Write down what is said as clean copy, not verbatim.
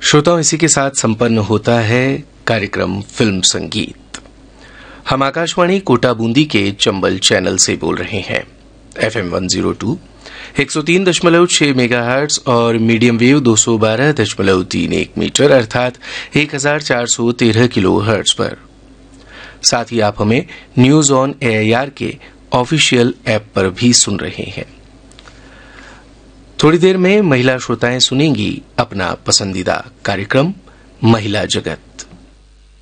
श्रोताओं, इसी के साथ संपन्न होता है कार्यक्रम फिल्म संगीत। हम आकाशवाणी कोटा बूंदी के चंबल चैनल से बोल रहे हैं। FM 102 103.6 मेगाहर्ट्ज और मीडियम वेव 212.31 मीटर अर्थात 1413 किलोहर्ट्ज पर। साथ ही आप हमें न्यूज ऑन AIR के ऑफिशियल ऐप पर भी सुन रहे हैं। थोड़ी देर में महिला श्रोताएं सुनेंगी अपना पसंदीदा कार्यक्रम महिला जगत।